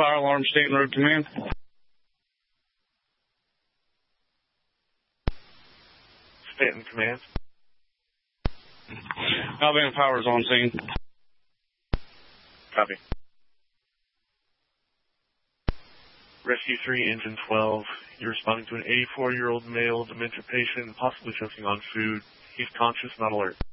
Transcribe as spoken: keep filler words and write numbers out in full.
fire alarm, Stanton Road Command. Stanton Command. Alabama Power's on scene. Copy. Rescue three, Engine twelve. You're responding to an eighty-four-year-old male dementia patient, possibly choking on food. He's conscious, not alert.